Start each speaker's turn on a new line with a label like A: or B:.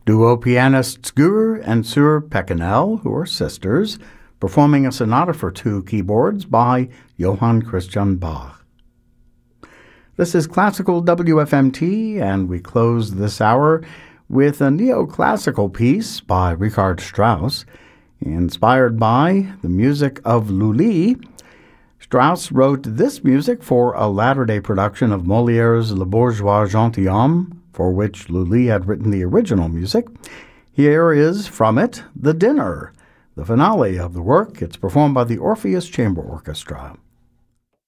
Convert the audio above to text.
A: Duo pianists Gur and Sur Pekinel, who are sisters, performing a sonata for two keyboards by Johann Christian Bach. This is Classical WFMT, and we close this hour with a neoclassical piece by Richard Strauss, inspired by the music of Lully. Strauss wrote this music for a latter-day production of Molière's Le Bourgeois Gentilhomme, for which Lully had written the original music. Here is from it, The Dinner, the finale of the work. It's performed by the Orpheus Chamber Orchestra.